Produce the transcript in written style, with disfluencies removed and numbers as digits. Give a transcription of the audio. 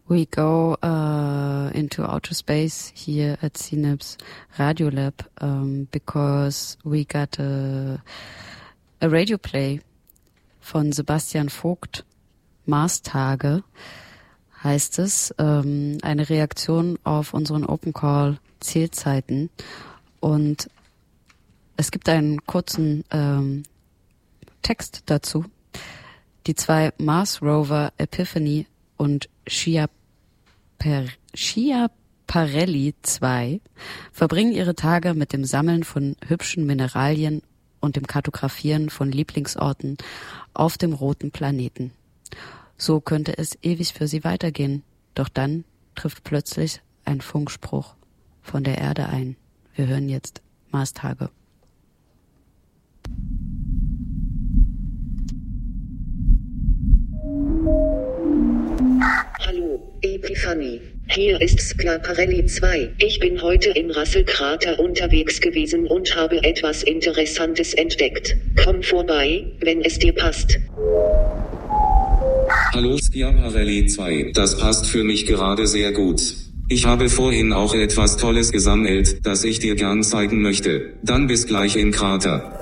We go into outer space here at CNIPS Radiolab because we got a radio play von Sebastian Vogt, Marstage heißt es, eine Reaktion auf unseren Open Call Zählzeiten, und es gibt einen kurzen Text dazu. Die zwei Mars Rover Epiphany und Schiaparelli 2 verbringen ihre Tage mit dem Sammeln von hübschen Mineralien und dem Kartografieren von Lieblingsorten auf dem roten Planeten. So könnte es ewig für sie weitergehen. Doch dann trifft plötzlich ein Funkspruch von der Erde ein. Wir hören jetzt Marstage. Hallo, Epiphany. Hier ist Schiaparelli 2. Ich bin heute im Russell-Krater unterwegs gewesen und habe etwas Interessantes entdeckt. Komm vorbei, wenn es dir passt. Hallo Schiaparelli 2, das passt für mich gerade sehr gut. Ich habe vorhin auch etwas Tolles gesammelt, das ich dir gern zeigen möchte. Dann bis gleich im Krater.